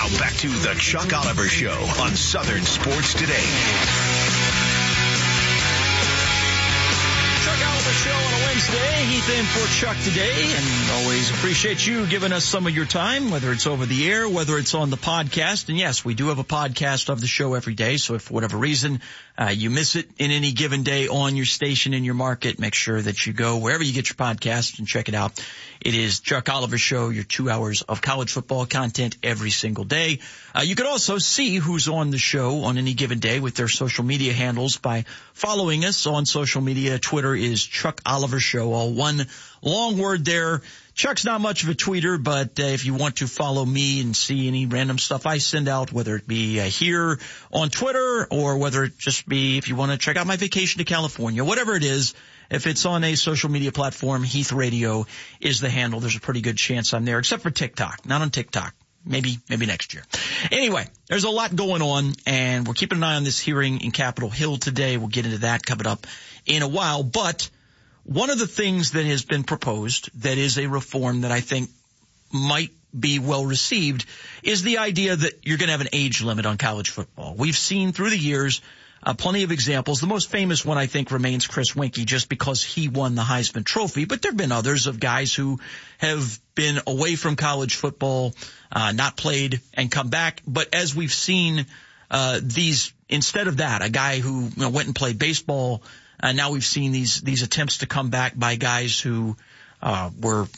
Now back to the Chuck Oliver Show on Southern Sports Today. Show on a Wednesday. Heath in for Chuck today, and always appreciate you giving us some of your time, whether it's over the air, whether it's on the podcast. And yes, we do have a podcast of the show every day, so if for whatever reason you miss it in any given day on your station, in your market, make sure that you go wherever you get your podcast and check it out. It is Chuck Oliver Show, your 2 hours of college football content every single day. You can also see who's on the show on any given day with their social media handles by following us on social media. Twitter is Chuck Oliver Show, all one long word there. Chuck's not much of a tweeter, but if you want to follow me and see any random stuff I send out, whether it be here on Twitter or whether it just be if you want to check out my vacation to California, whatever it is, if it's on a social media platform, Heath Radio is the handle. There's a pretty good chance I'm there, except for TikTok. Not on TikTok. Maybe next year. Anyway, there's a lot going on, and we're keeping an eye on this hearing in Capitol Hill today. We'll get into that coming up in a while, but one of the things that has been proposed that is a reform that I think might be well received is the idea that you're going to have an age limit on college football. We've seen through the years plenty of examples. The most famous one, I think, remains Chris Weinke just because he won the Heisman Trophy. But there have been others of guys who have been away from college football, not played, and come back. But as we've seen instead of that, a guy who went and played baseball, now we've seen these attempts to come back by guys who were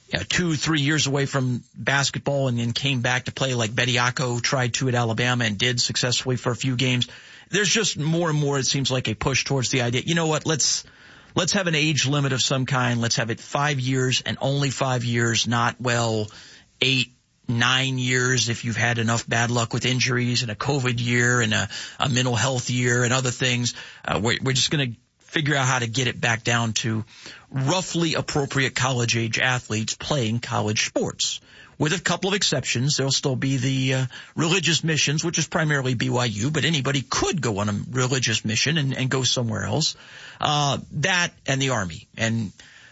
2-3 years away from basketball and then came back to play, like Bediako tried to at Alabama and did successfully for a few games. There's just more and more, it seems like, a push towards the idea, you know what, let's have an age limit of some kind. Let's have it 5 years and only 5 years, not, 8, 9 years if you've had enough bad luck with injuries and a COVID year and a mental health year and other things. We're just going to figure out how to get it back down to roughly appropriate college age athletes playing college sports. With a couple of exceptions, there'll still be the religious missions, which is primarily BYU, but anybody could go on a religious mission and go somewhere else. That and the Army. And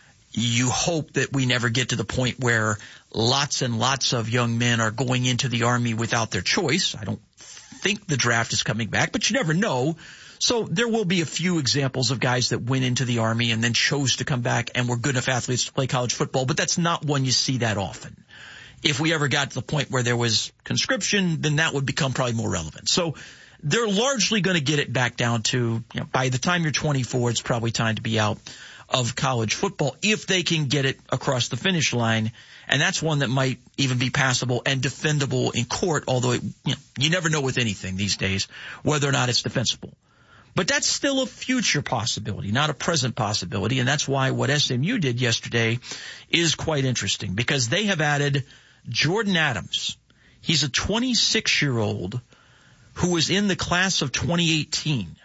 you hope that we never get to the point where lots and lots of young men are going into the Army without their choice. I don't think the draft is coming back, but you never know. So there will be a few examples of guys that went into the Army and then chose to come back and were good enough athletes to play college football, but that's not one you see that often. If we ever got to the point where there was conscription, then that would become probably more relevant. So they're largely going to get it back down to, by the time you're 24, it's probably time to be out of college football if they can get it across the finish line. And that's one that might even be passable and defendable in court, although you never know with anything these days whether or not it's defensible. But that's still a future possibility, not a present possibility. And that's why what SMU did yesterday is quite interesting, because they have added Jordan Adams. He's a 26-year-old who was in the class of 2018.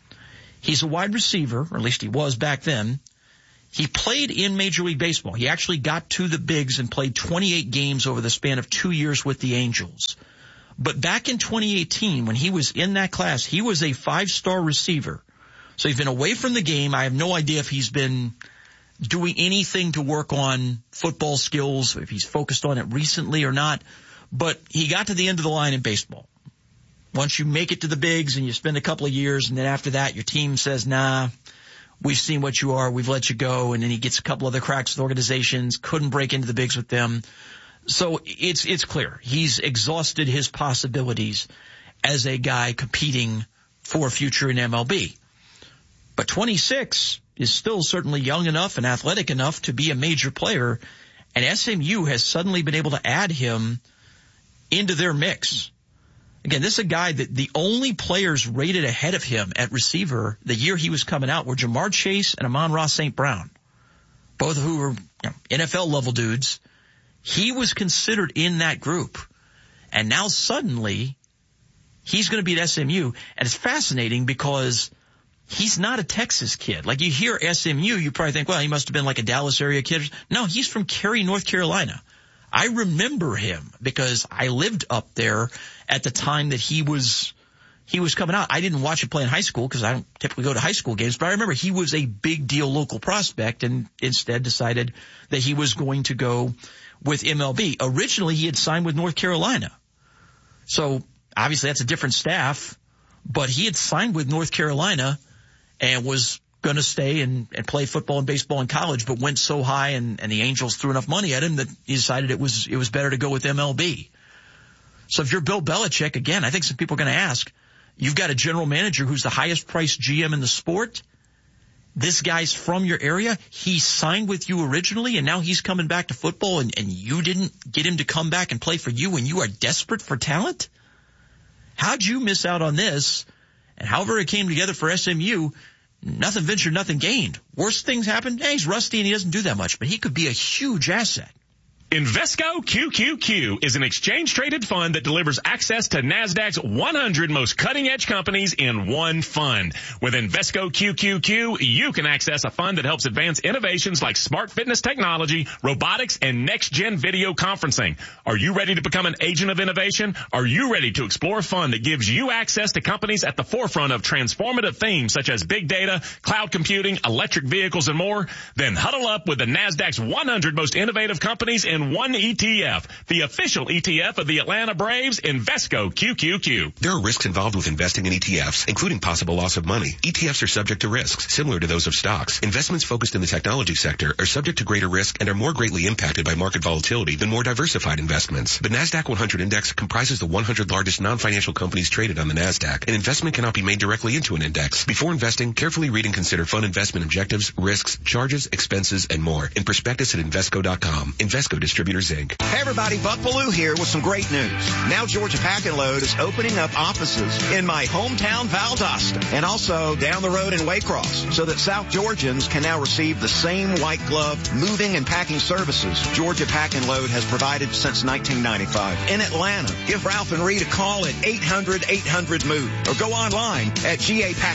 He's a wide receiver, or at least he was back then. He played in Major League Baseball. He actually got to the bigs and played 28 games over the span of 2 years with the Angels. But back in 2018, when he was in that class, he was a 5-star receiver. So he's been away from the game. I have no idea if he's been doing anything to work on football skills, if he's focused on it recently or not. But he got to the end of the line in baseball. Once you make it to the bigs and you spend a couple of years, and then after that your team says, nah, we've seen what you are, we've let you go. And then he gets a couple other cracks with organizations, couldn't break into the bigs with them. So it's clear. He's exhausted his possibilities as a guy competing for a future in MLB. But 26 is still certainly young enough and athletic enough to be a major player, and SMU has suddenly been able to add him into their mix. Again, this is a guy that the only players rated ahead of him at receiver the year he was coming out were Jamar Chase and Amon-Ra St. Brown, both of who were NFL-level dudes. He was considered in that group, and now suddenly he's going to be at SMU, and it's fascinating because he's not a Texas kid. Like, you hear SMU, you probably think, well, he must have been like a Dallas area kid. No, he's from Cary, North Carolina. I remember him because I lived up there at the time that he was coming out. I didn't watch him play in high school because I don't typically go to high school games, but I remember he was a big deal local prospect and instead decided that he was going to go with MLB. Originally, he had signed with North Carolina. So obviously that's a different staff, but he had signed with North Carolina and was going to stay and play football and baseball in college, but went so high and the Angels threw enough money at him that he decided it was better to go with MLB. So if you're Bill Belichick, again, I think some people are going to ask, you've got a general manager who's the highest priced GM in the sport. This guy's from your area. He signed with you originally, and now he's coming back to football, and you didn't get him to come back and play for you when you are desperate for talent? How'd you miss out on this? And however it came together for SMU, nothing ventured, nothing gained. Worst things happen. Yeah, he's rusty and he doesn't do that much, but he could be a huge asset. Invesco QQQ is an exchange-traded fund that delivers access to NASDAQ's 100 most cutting-edge companies in one fund. With Invesco QQQ, you can access a fund that helps advance innovations like smart fitness technology, robotics, and next-gen video conferencing. Are you ready to become an agent of innovation? Are you ready to explore a fund that gives you access to companies at the forefront of transformative themes such as big data, cloud computing, electric vehicles, and more? Then huddle up with the NASDAQ's 100 most innovative companies in one ETF, the official ETF of the Atlanta Braves, Invesco QQQ. There are risks involved with investing in ETFs, including possible loss of money. ETFs are subject to risks, similar to those of stocks. Investments focused in the technology sector are subject to greater risk and are more greatly impacted by market volatility than more diversified investments. The NASDAQ 100 Index comprises the 100 largest non-financial companies traded on the NASDAQ. An investment cannot be made directly into an index. Before investing, carefully read and consider fund investment objectives, risks, charges, expenses, and more in prospectus at Invesco.com. Invesco Distributors, Inc. Hey everybody, Buck Bellew here with some great news. Now Georgia Pack and Load is opening up offices in my hometown Valdosta and also down the road in Waycross so that South Georgians can now receive the same white glove moving and packing services Georgia Pack and Load has provided since 1995. In Atlanta, give Ralph and Reed a call at 800-800-MOVE or go online at GAPackandLoad.com.